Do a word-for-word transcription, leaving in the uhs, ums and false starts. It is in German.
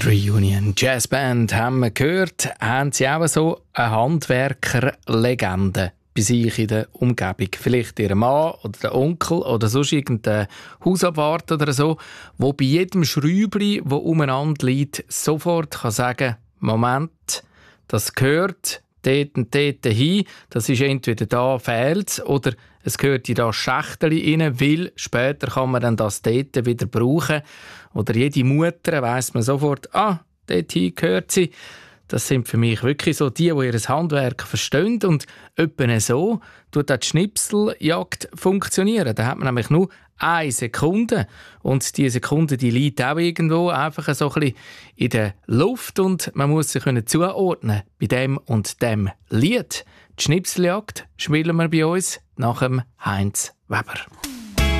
Reunion Jazzband haben wir gehört, haben sie auch so eine Handwerkerlegende bei sich in der Umgebung. Vielleicht ihr Mann oder der Onkel oder sonst irgendein Hausabwart oder so, wo bei jedem Schräubli, das umeinander liegt, sofort kann sagen, Moment, das gehört dort und dort hin, das ist entweder da fehlt oder es gehört in das Schächteli rein, weil später kann man dann das dort wieder brauchen. Oder jede Mutter weiss man sofort, ah, dorthin gehört sie. Das sind für mich wirklich so die, die ihr Handwerk verstehen. Und etwa so tut auch die Schnipseljagd funktionieren. Da hat man nämlich nur eine Sekunde. Und diese Sekunde, die liegt auch irgendwo einfach so ein bisschen in der Luft. Und man muss sich zuordnen bei dem und dem Lied. Die Schnipseljagd spielen wir bei uns nach dem Heinz Weber.